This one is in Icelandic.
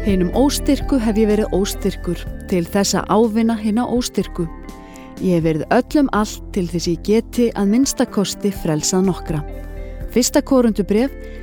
Hinum óstyrku hef ég verið óstyrkur til þess að ávinna hina óstyrku. Ég hef verið öllum allt til þess ég geti að minnsta kosti frelsað nokkra. 1. Korintubréf